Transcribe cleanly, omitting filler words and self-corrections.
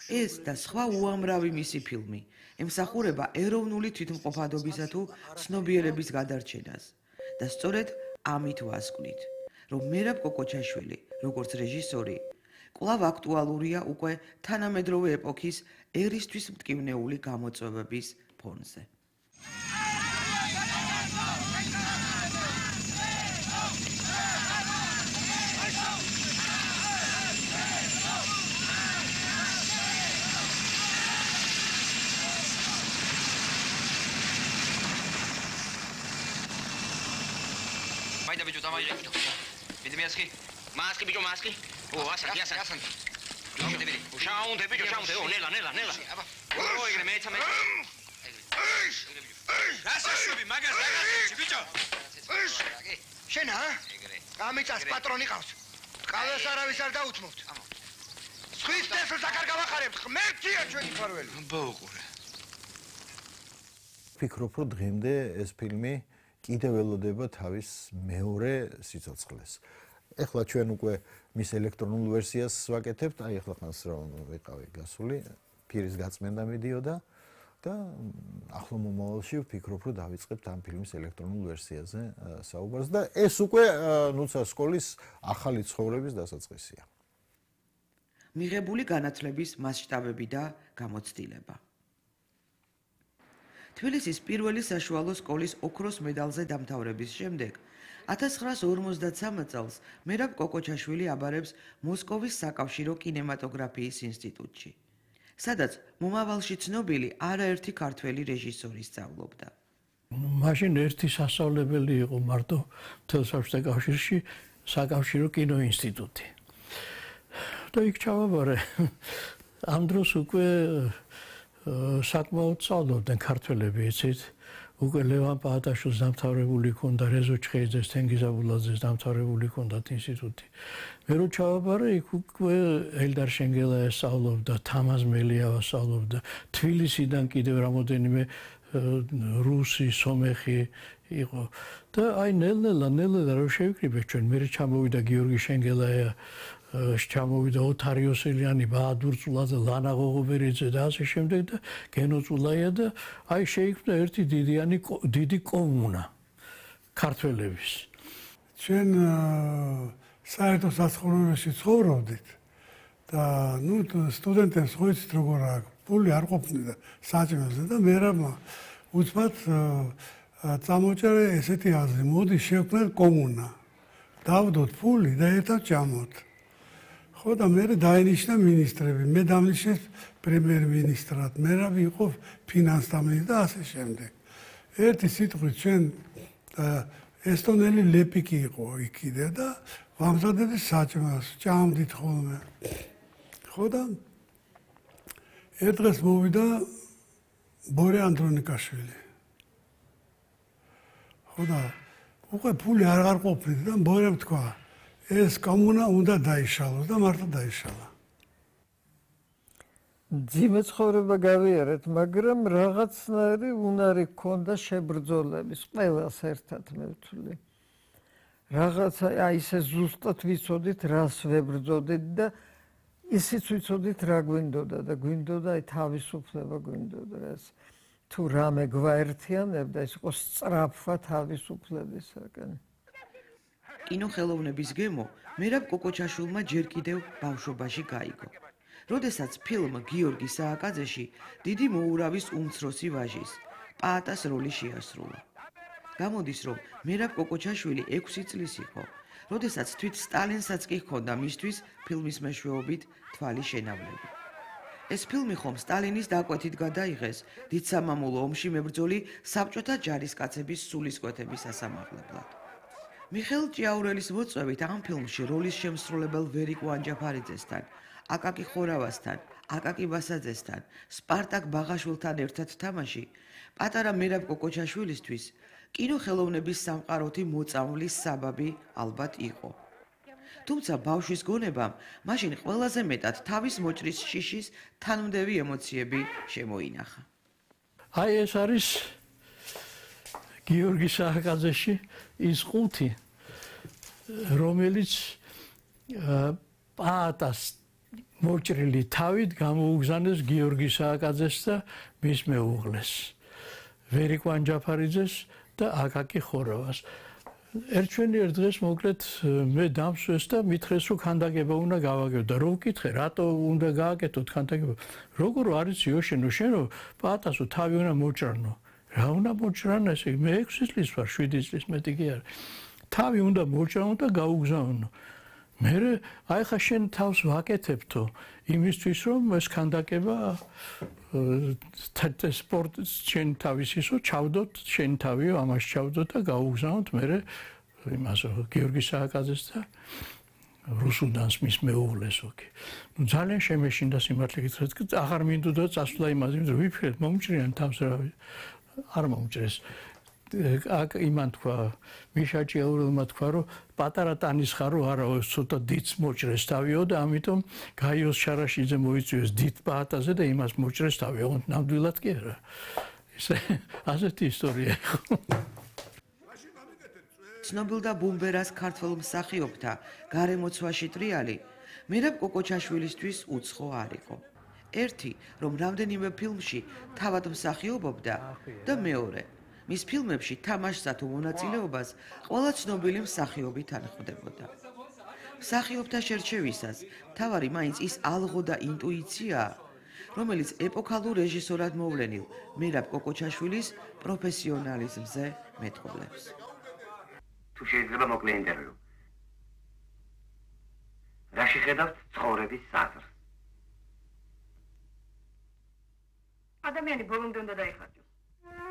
ეს და სხვა უამრავი მისი ფილმი ემსახურება ეროვნული თვითმყოფადობისა თუ ცნობიერების გადარჩენას და სწორედ ამით ვასკვნით, რომ მერაბ კოკოჩაშვილი, როგორც რეჟისორი, კვლავ აქტუალურია უკვე თანამედროვე ეპოქის ერისთვის მტკივნეული გამოწვევების ფონზე. Майда бичо тамай ре. Биде мяски. Маски бичо маски. О, асан. Бичо дебири. Шаун дебичо, шаун де. О, нела. Ой, игре მეცა მე. გასაშვები, მაგას დაგასვი, ბიჭო. შენ ა? გამიწას პატრონი ყავს. ყავეს არავის არ დაუთმობთ. სხვის თესლს აქ არ გავახარებთ. ღმერთია ჩვენი ხარველი. ბაუყურე. ვფიქრობ, რომ დღემდე ეს ფილმი კიდევ ველოდება თავის მეორე სიცოცხლეს. ეხლა ჩვენ უკვე მის ელექტრონულ ვერსიას ვაკეთებთ, აი ეხლა ხანს რომ ვიყავი გასული, ფირის გაწმენდა მიდიოდა და ახლო მომავალში ვფიქრობ, რომ დავიწყებთ ამ ფილმის ელექტრონულ ვერსიაზე საუბარს და ეს უკვე ნუცა სკოლის ახალი ცხოვრების დასაწყისია. მიღებული განათლების მასშტაბები და გამოცდილება. თბილისის პირველი საშუალო სკოლის ოქროს მედალზე დამთავრების შემდეგ 1953 წელს მერაბ კოკოჩაშვილი აბარებს მოსკოვის საკავშირო კინემატოგრაფიის ინსტიტუტში, სადაც მომავალში ცნობილი არაერთი ქართველი რეჟისორი სწავლობდა. მაშინ ერთი სასწავლებელი იყო მარტო მთელ საბჭოთა კავშირში საკავშირო კინოინსტიტუტი. და იქ ჩავაბარე. ამ დროს უკვე საკმაოდ სწავლობდნენ ქართველები, იცით? უკვე ლევან პაატაშვილს დამთავრებული ჰქონდა, რეზო ჩხეიძეს, თენგიზ აბულაძეს დამთავრებული ჰქონდათ ინსტიტუტი. მე რო ჩავაბარე, იქ უკვე ელდარ შენგელაია სწავლობდა, თამაზ მელიავა სწავლობდა, თბილისიდან კიდევ რამოდენიმე რუსი, სომეხი იყო. და აი ნელ-ნელა რო შევიკრიბე ჩვენ, მე ჩამოვიდა გიორგი შენგელაია, ჩამოვიდა ოთარ იოსელიანი, ბაადურ წულაძე, ლანა ღოღობერიძე და ასე შემდეგ და გენო წულაია და აი შეიქმნა ერთი დიდი კომუნა ქართველების. ჩვენ საერთო საცხოვრებელში ცხოვრობდით და სტუდენტებს ხოიცით როგორ აქვს, პული არ ყოფნიდა საჭმელზე და მერაბმა უცბად წამოჭერე ესეთი აზრი, მოდი შევქმნათ კომუნა. დავდოთ პული და ერთად ჭამოთ. ხო და მე დაინიშნა მინისტრები, მე დამნიშნეს პრემიერ-მინისტრად, მერაბი იყო ფინანსთა მინისტრი და ასე შემდეგ. ერთი სიტყვით ჩვენ ესტონელი ლეპიკი იყო იქ კიდე და ვამზადების საჭმელს, ჭამდით ხოლმე. ხო და ერთ დღეს მოვიდა ბორე ანდრონიკაშვილი. ხო და უკვე ფული აღარ ყოფნით და ბორემ თქვა ეს კომუნა უნდა დაიშალოს და მართლა დაიშალა. ძიმე ცხოვრება გავიარეთ, მაგრამ რაღაცნაირი უნარი ჰქონდა შებრძოლების, ყველას ერთად მე ვთვლი. რაღაცა აი ესე ზუსტად ვიცოდით, რას ვებრძოდით და ისიც ვიცოდით, რა გვინდოდა და გვინდოდა აი თავისუფლება გვინდოდა, ეს თუ რამე გვაერთიანებდა, ეს იყო სწრაფვა თავისუფლებისაკენ. კინოხელოვნების გემო მერაბ კოკოჩაშვილმა ჯერ კიდევ ბავშვობაში გაიგო. როდესაც ფილმ გიორგი სააკაძეში დიდი მოურავის უმცროსი ვაჟის, პაატას როლი შეასრულა. გამოდის, რომ მერაბ კოკოჩაშვილი 6 წლის იყო, როდესაც თვით სტალინსაც კი ჰქონდა მისთვის ფილმის მეშვეობით თვალი შენავლები. ეს ფილმი ხომ სტალინის დაკვეთით გადაიღეს დიდ სამამულო ომში მებრძოლი საბჭოთა ჯარისკაცების სულისკვეთების სასამაღლებლად. მიხეილ ჭიაურელის მოწვევით ამ ფილმში როლის შემსრულებელ ვერიკ ვანჯაფარიძესთან, აკაკი ხორავასთან, აკაკი ბასაძესთან, სპარტაკ ბაღაშვილთან ერთად თამაში პატარა მერაბ კოკოჩაშვილისთვის კინოხელოვნების სამყაროთი მოწამვლის საბაბი ალბათ იყო. თუმცა ბავშვის გონებამ მაშინ ყველაზე მეტად თავის მოჭრის შიშის თანმდევი ემოციები შემოინახა. აი ეს არის გიორგი სააკაძეში ის ყუთი, რომელიც პაატას მოჭრილი თავით გამოუგზავნეს გიორგი სააკაძეს და მის მეუღლეს ვერიკ ვანჯაფარიძეს და აკაკი ხორავას. ერთჩვენიერ დღეს მოკლედ მე დამსვეს და მითხრეს რომ ქანდაკება უნდა გავაკეთო და რო ვკითხე რატო უნდა გააკეთოთ ქანდაკება როგორ არის იოშენო შენ რომ პატასო თავი უნდა მოჭრანო რა უნდა მოჭრანო ესე მე 6 წლის ვარ 7 წლის მეტი კი არა თავი უნდა მოჭრანო და გაუგზავნო მე აი ხა შენ თავს ვაკეთებთო იმისთვის რომ ეს ქანდაკება სპორტ შენ თავისისო ჩავდოთ შენ თავიო ამას ჩავდოთ და გაუგზავნოთ მე იმას გიორგი სააკაძეს და რუსუდანს მის მეუღლესო კი ნუ ძალიან შემეშინდა სიმართლე გითხრათ აღარ მინდოდა წასვლა იმაზე რომ ვიფიქრეთ მომჭრიან თავს რა არ მომჭრეს აქ იმან თქვა მიშა ჭიაურელმა თქვა რომ პატარა ტანის ხარო არა ცოტა დიდს მოჭრეს თავიო და ამიტომ გაიოს შარაშიძე მოიწვიეს დიდ პატაზე და იმას მოჭრეს თავი ოღონდ ნამდვილად კი არა ესე ასეთი ისტორია იყო ცნობილ და ბუმბერას ქართველ მსახიობთა გარემოცვაში ტრიალი მირაბ კოკოჩაშვილისთვის უცხო არ იყო. ერთი, რომ რამდენიმე ფილმში თავად მსახიობობდა და მეორე, მის ფილმებში თამაშსა თუ მონაწილეობას ყველა ცნობილი მსახიობი თანხმდებოდა. მსახიობთა შერჩევისას მთავარი მაინც ის ალღო და ინტუიციაა, რომელიც ეპოქალურ რეჟისორად მოვლენილ მირაბ კოკოჩაშვილის პროფესიონალიზმზე მეტყველებს. თუ შეიძლება მოკლე ინტერვიუ. რაში ხედავთ ცხოვრების საზრს? ადამიანი ბოლომდე უნდა დაიხარჯოს.